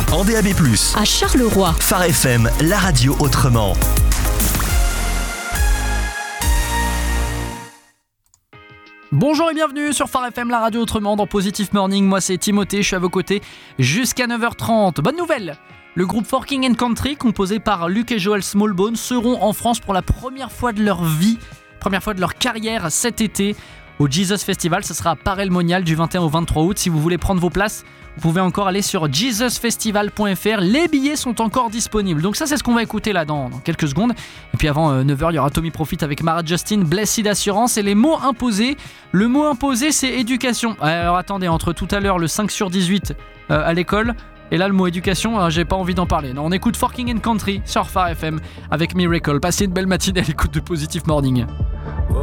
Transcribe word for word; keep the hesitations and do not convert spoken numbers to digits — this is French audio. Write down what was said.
en D A B plus, à Charleroi. Phare F M, la radio autrement. Bonjour et bienvenue sur Phare F M, la radio autrement, dans Positive Morning. Moi c'est Timothée, je suis à vos côtés jusqu'à neuf heures trente. Bonne nouvelle, le groupe Forking and Country, composé par Luke et Joel Smallbone, seront en France pour la première fois de leur vie, première fois de leur carrière cet été, au Jesus Festival. Ce sera à Paray-le-Monial du vingt et un au vingt-trois août. Si vous voulez prendre vos places, vous pouvez encore aller sur jesus festival point f r. Les billets sont encore disponibles. Donc ça, c'est ce qu'on va écouter là dans, dans quelques secondes. Et puis avant euh, neuf heures, il y aura Tommy Profit avec Mara Justin, Blessed Assurance et les mots imposés. Le mot imposé, c'est éducation. Alors attendez, entre tout à l'heure le cinq sur dix-huit euh, à l'école et là le mot éducation, euh, j'ai pas envie d'en parler. Non, on écoute Forking and Country sur Phare F M avec Miracle. Passez une belle matinée à l'écoute de Positive Morning.